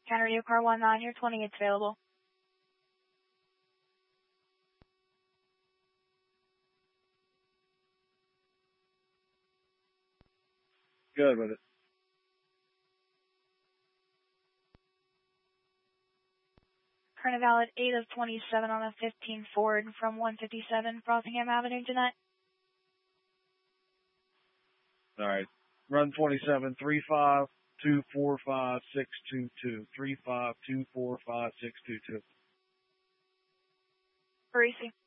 Counter U car 19, your 28's available. Good with it. Current valid 8 of 27 on a 15 Ford from 157 Frothingham Avenue, Jeanette. All right. Run 27, 35245-622. 35245-622. Parisi.